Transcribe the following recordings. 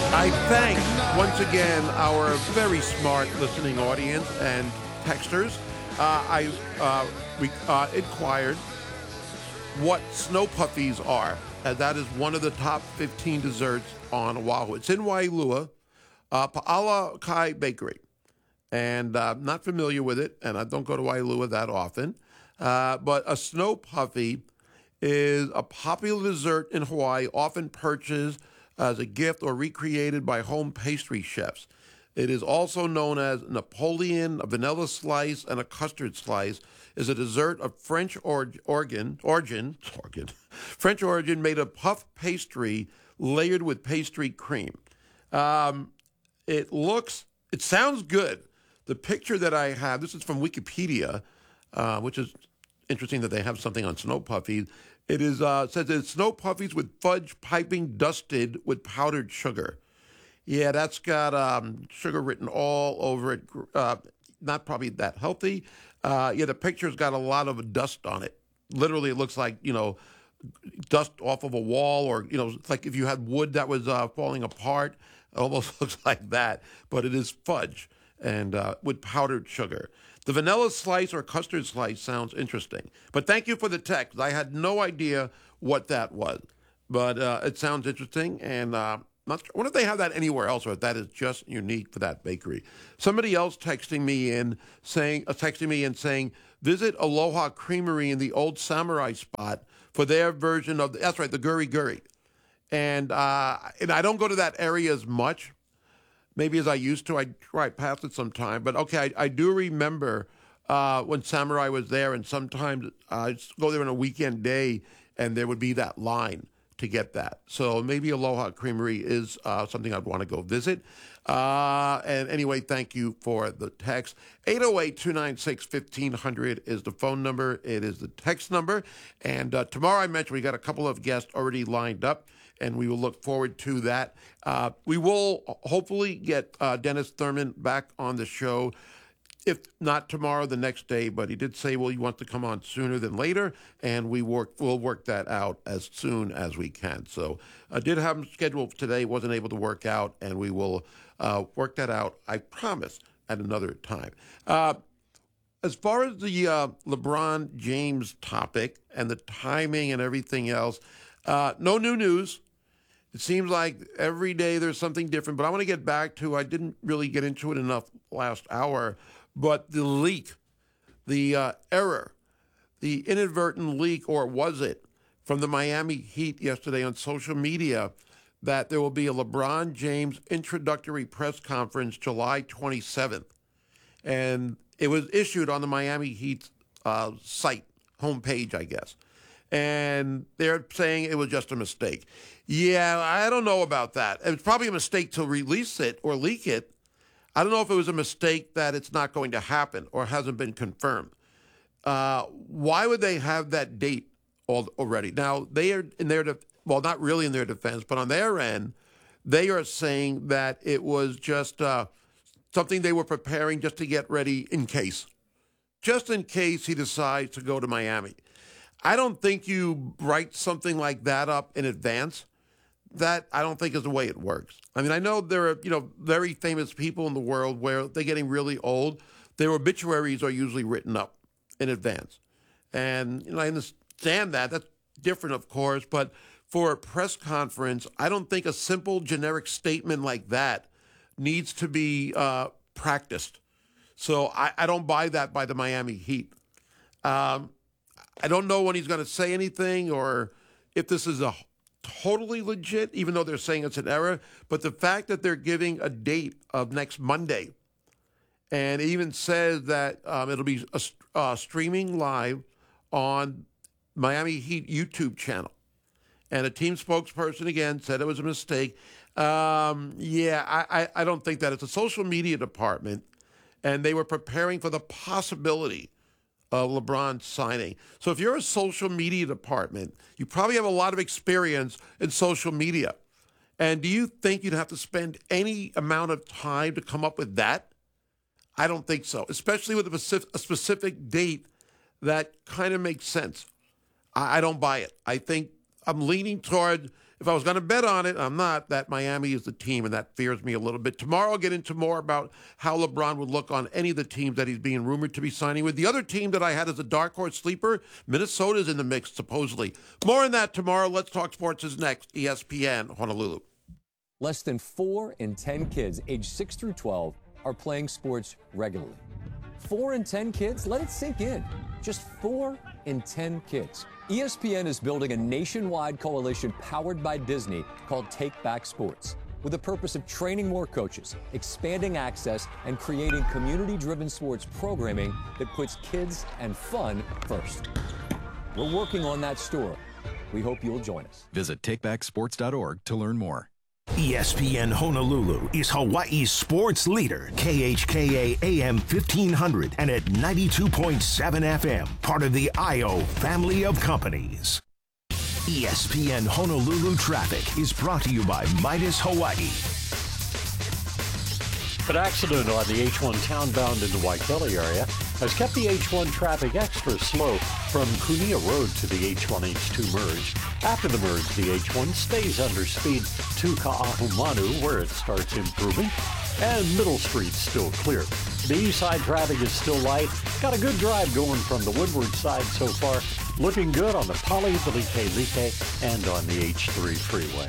I thank once again our very smart listening audience and texters. I inquired what snow puffies are, and that is one of the top 15 desserts on Oahu. It's in Wailua, Pa'ala Kai Bakery, and I'm not familiar with it, and I don't go to Wailua that often. But a snow puffy is a popular dessert in Hawaii, often purchased as a gift or recreated by home pastry chefs. It is also known as Napoleon, a vanilla slice, and a custard slice. Is a dessert of French origin, French origin, made of puff pastry layered with pastry cream. It sounds good. The picture that I have, this is from Wikipedia, which is interesting that they have something on snow puffies. It is says it's snow puffies with fudge piping dusted with powdered sugar. Yeah, that's got sugar written all over it. Not probably that healthy. The picture's got a lot of dust on it. Literally, it looks like, dust off of a wall, or, it's like if you had wood that was falling apart. It almost looks like that, but it is fudge and with powdered sugar. The vanilla slice or custard slice sounds interesting. But thank you for the text. I had no idea what that was, but it sounds interesting, and not sure. I wonder if they have that anywhere else, or if that is just unique for that bakery. Somebody else texting me and saying, visit Aloha Creamery in the Old Samurai spot for their version of that's right, the guri guri. And I don't go to that area as much, maybe as I used to. I try past it sometime, but okay, I do remember when Samurai was there, and sometimes I'd go there on a weekend day, and there would be that line to get that. So maybe Aloha Creamery is something I'd want to go visit. And anyway, thank you for the text. 808-296-1500 is the phone number. It is the text number. And tomorrow, I mentioned we got a couple of guests already lined up, and we will look forward to that. We will hopefully get Dennis Thurman back on the show. If not tomorrow, the next day, but he did say, well, he wants to come on sooner than later, and we'll work that out as soon as we can. So I did have him scheduled today, wasn't able to work out, and we will work that out, I promise, at another time. As far as the LeBron James topic and the timing and everything else, no new news. It seems like every day there's something different, but I want to get back to, I didn't really get into it enough last hour, but the leak, the error, the inadvertent leak, or was it, from the Miami Heat yesterday on social media that there will be a LeBron James introductory press conference July 27th. And it was issued on the Miami Heat site, homepage, I guess. And they're saying it was just a mistake. Yeah, I don't know about that. It was probably a mistake to release it or leak it. I don't know if it was a mistake that it's not going to happen or hasn't been confirmed. Why would they have that date already? Now, they are in their, well, not really in their defense, but on their end, they are saying that it was just something they were preparing just to get ready just in case he decides to go to Miami. I don't think you write something like that up in advance. That I don't think is the way it works. I mean, I know there are, very famous people in the world where they're getting really old. Their obituaries are usually written up in advance. And, I understand that. That's different, of course. But for a press conference, I don't think a simple generic statement like that needs to be practiced. So I don't buy that by the Miami Heat. I don't know when he's going to say anything or if this is a totally legit, even though they're saying it's an error. But the fact that they're giving a date of next Monday, and it even says that it'll be streaming live on Miami Heat YouTube channel. And a team spokesperson, again, said it was a mistake. I don't think that. It's a social media department, and they were preparing for the possibility of LeBron signing. So if you're a social media department, you probably have a lot of experience in social media. And do you think you'd have to spend any amount of time to come up with that? I don't think so, especially with a specific date that kind of makes sense. I don't buy it. I think I'm leaning toward if I was going to bet on it, I'm not, that Miami is the team, and that fears me a little bit. Tomorrow I'll get into more about how LeBron would look on any of the teams that he's being rumored to be signing with. The other team that I had as a dark horse sleeper, Minnesota's in the mix, supposedly. More on that tomorrow. Let's Talk Sports is next. ESPN Honolulu. Less than 4 in 10 kids aged 6 through 12 are playing sports regularly. 4 in 10 kids? Let it sink in. Just 4 in 10 kids. ESPN is building a nationwide coalition powered by Disney called Take Back Sports, with the purpose of training more coaches, expanding access, and creating community-driven sports programming that puts kids and fun first. We're working on that story. We hope you'll join us. Visit takebacksports.org to learn more. ESPN Honolulu is Hawaii's sports leader, KHKA AM 1500 and at 92.7 FM, part of the IO family of companies. ESPN Honolulu Traffic is brought to you by Midas Hawaii. An accident on the H1 townbound in the Waikele area has kept the H1 traffic extra slow from Kunia Road to the H1-H2 merge. After the merge, the H1 stays under speed to Ka'ahumanu, where it starts improving, and Middle Street's still clear. The east side traffic is still light. Got a good drive going from the Woodward side so far. Looking good on the Pali, the Like, and on the H3 freeway.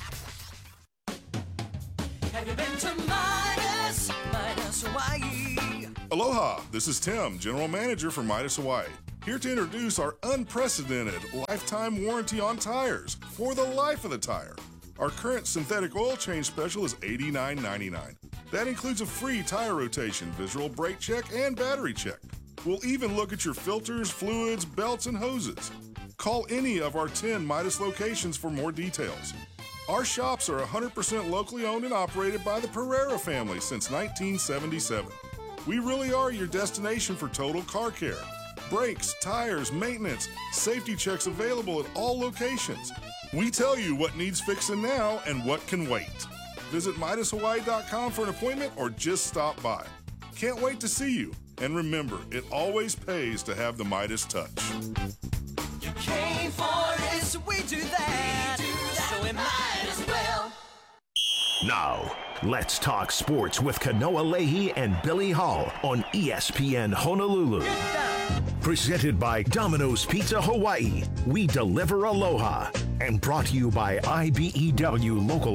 Have you been to Midas Hawaii? Aloha, this is Tim, General Manager for Midas Hawaii. Here to introduce our unprecedented lifetime warranty on tires for the life of the tire. Our current synthetic oil change special is $89.99. That includes a free tire rotation, visual brake check, and battery check. We'll even look at your filters, fluids, belts, and hoses. Call any of our 10 Midas locations for more details. Our shops are 100% locally owned and operated by the Pereira family since 1977. We really are your destination for total car care. Brakes, tires, maintenance, safety checks available at all locations. We tell you what needs fixing now and what can wait. Visit MidasHawaii.com for an appointment or just stop by. Can't wait to see you. And remember, it always pays to have the Midas touch. You came for it, so we do that. So we might as well. Now, let's talk sports with Kanoa Leahy and Billy Hall on ESPN Honolulu. Presented by Domino's Pizza Hawaii. We deliver aloha. And brought to you by IBEW Local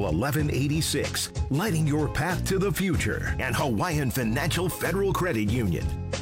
1186. Lighting your path to the future. And Hawaiian Financial Federal Credit Union.